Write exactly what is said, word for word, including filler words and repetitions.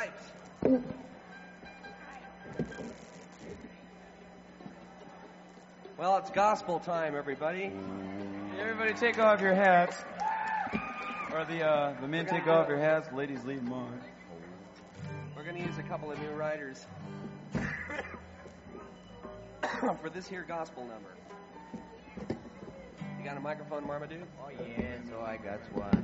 right. Well, it's gospel time, everybody. Everybody take off your hats. Or the uh, the men take off your hats, the ladies leave them on. We're going to use a couple of new riders for this here gospel number. You got a microphone, Marmaduke? Oh, yeah, so I got one.